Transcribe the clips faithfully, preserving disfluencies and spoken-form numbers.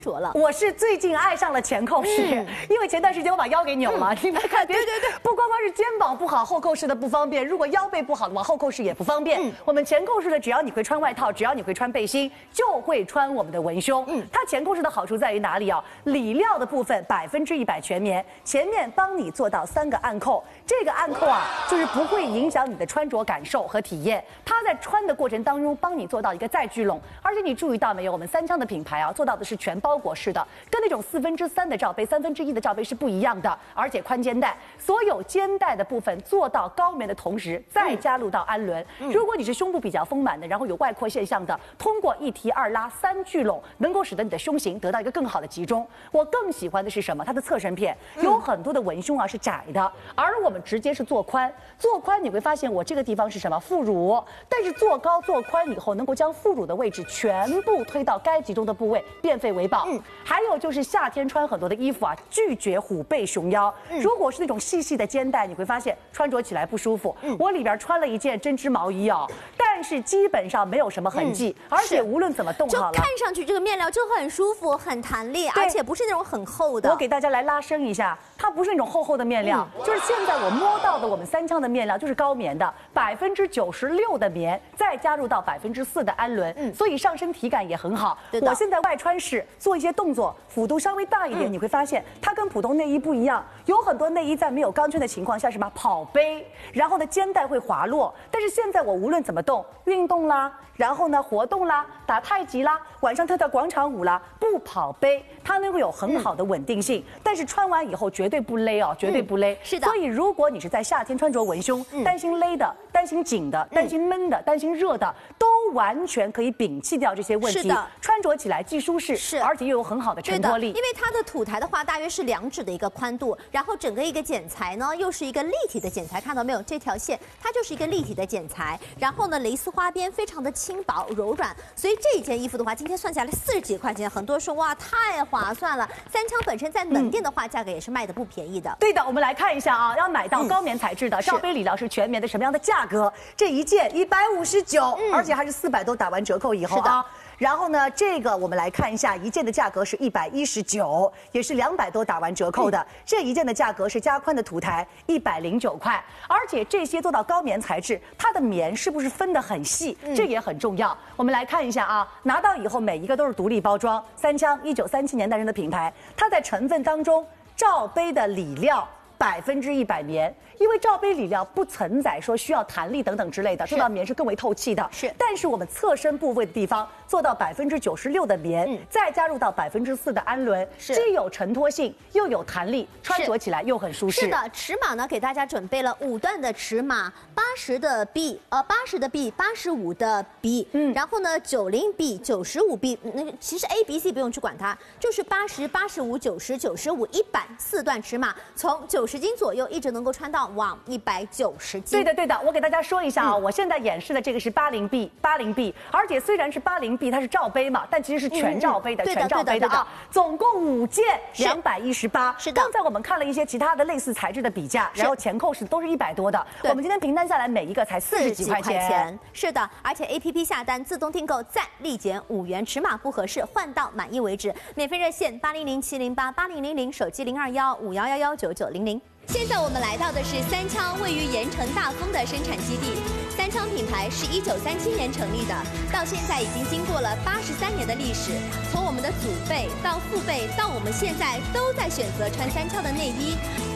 着了， 我是最近爱上了前扣式，嗯、因为前段时间我把腰给扭了，嗯、你们看， 对对对， 不光光是肩膀不好，后扣式的不方便，如果腰背不好的话，后扣式也不方便。嗯、我们前扣式的，只要你会穿外套，只要你会穿背心，就会穿我们的文胸。嗯，它前扣式的好处在于哪里啊？里料的部分百分之一百全棉，前面帮你做到三个暗扣，这个暗扣啊，就是不会影响你的穿着感受和体验。它在穿的过程当中，帮你做到一个再聚拢，而且你注意到没有，我们三枪的品牌啊，做到的是全包。包裹式的，跟那种四分之三的罩杯、三分之一的罩杯是不一样的，而且宽肩带，所有肩带的部分做到高棉的同时，再加入到氨纶。嗯、如果你是胸部比较丰满的，然后有外扩现象的，通过一提二拉三聚拢，能够使得你的胸型得到一个更好的集中。我更喜欢的是什么？它的侧身片有很多的文胸啊是窄的，而我们直接是做宽，做宽你会发现我这个地方是什么？副乳，但是做高做宽以后，能够将副乳的位置全部推到该集中的部位，变废为宝。嗯，还有就是夏天穿很多的衣服啊，拒绝虎背熊腰。嗯、如果是那种细细的肩带，你会发现穿着起来不舒服。嗯、我里边穿了一件针织毛衣啊，但是基本上没有什么痕迹，嗯、而且无论怎么动好了， 就看上去这个面料就很舒服、很弹力，而且不是那种很厚的。 我给大家来拉伸一下，它不是那种厚厚的面料，嗯、就是现在我摸到的我们三枪的面料就是高棉的，百分之九十六的棉，再加入到百分之四的氨纶，嗯、所以上身体感也很好。我现在外穿式做一些动作，幅度稍微大一点，嗯、你会发现它跟普通内衣不一样。有很多内衣在没有钢圈的情况下，什么跑杯，然后呢肩带会滑落。但是现在我无论怎么动，运动啦，然后呢活动啦，打太极啦，晚上跳跳广场舞啦，不跑杯，它能够有很好的稳定性。嗯、但是穿完以后绝对不勒哦，绝对不勒。嗯、 是的。 所以如果你是在夏天穿着文胸，嗯、担心勒的，担心紧的，担心闷的，担心热的，都完全可以摒弃掉这些问题。 是的。 穿着起来既舒适， 是， 而且又有很好的承托力。 因为它的土台的话，大约是两指的一个宽度，然后整个一个剪裁呢，又是一个立体的剪裁，看到没有？这条线它就是一个立体的剪裁，然后呢，蕾丝花边非常的轻薄柔软，所以这件衣服的话，今天算下来四十几块钱，很多人说哇太划算了。三枪本身在门店的话，嗯、价格也是卖的不便宜的。 对的，我们来看一下啊，要买到高棉材质的，嗯、罩杯里料是全棉的，什么样的价格？这一件一百五十九，而且还是四百多打完折扣以后啊。然后呢，这个我们来看一下，一件的价格是一百一十九，也是两百多打完折扣的。嗯、这一件的价格是加宽的土台，一百零九块。而且这些做到高棉材质，它的棉是不是分得很细？嗯、这也很重要。我们来看一下啊，拿到以后每一个都是独立包装。三枪一九三七年诞生的品牌，它在成分当中，罩杯的里料百分之一百棉。因为罩杯里料不承载说需要弹力等等之类的，做到棉是更为透气的。 是， 但是我们侧身部位的地方做到百分之九十六的棉，嗯、再加入到百分之四的氨纶，既有承托性又有弹力，穿着起来又很舒适。 是的，尺码呢给大家准备了五段的尺码，八十的 B， 呃，八十的 B， 八十五的 B， 嗯，然后呢九十 B， 九十五 B， 那个其实 A B C 不用去管它，就是八十、八十五、九十、九十五、一百四段尺码，从九十斤左右一直能够穿到。往一百九十斤。 对的，对的，我给大家说一下啊，嗯、我现在演示的这个是八零 B， 八零 B， 而且虽然是八零 B， 它是罩杯嘛，但其实是全罩杯的，嗯、全罩杯的啊。总共五件，两百一十八。 是的。 刚才我们看了一些其他的类似材质的比价，然后前扣是都是一百多的。我们今天平摊下来，每一个才四十几块钱。 是的，而且 A P P 下单自动订购再立减五元，尺码不合适换到满意为止。免费热线八零零七零八八零零零，手机零二幺五幺幺幺九九零零。现在我们来到的是三枪位于盐城大丰的生产基地。三枪品牌是一九三七年成立的，到现在已经经过了八十三年的历史。从我们的祖辈到父辈，到我们现在都在选择穿三枪的内衣。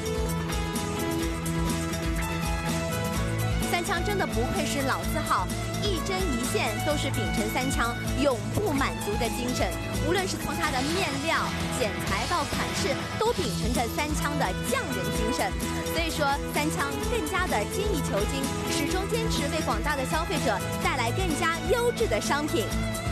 三枪真的不愧是老字号，一针一线都是秉承三枪永不满足的精神。无论是从它的面料、剪裁到款式，都秉承着三枪的匠人精神。所以说，三枪更加的精益求精，始终坚持为广大的消费者带来更加优质的商品。